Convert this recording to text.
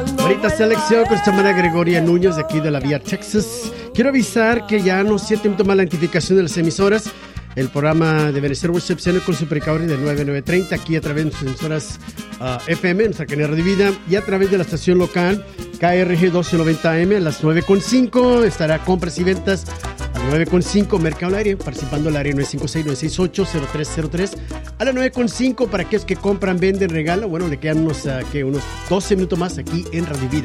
Bonita selección con esta hermana Gregoria Núñez de aquí de la Vía Texas. Quiero avisar que ya no 7 minutos más la identificación de las emisoras. El programa de Benecer Worship Center con Super Recovery de 9 a 9:30 aquí a través de nuestras emisoras FM, nuestra cadena de vida, y a través de la estación local KRG 1290M a las 9:05 estará compras y ventas. A las 9:05 Mercado al Aire, participando al área 956-968-0303. A las 9:05 para aquellos que compran, venden, regalan. Bueno, le quedan unos 12 minutos más aquí en Radio Vida.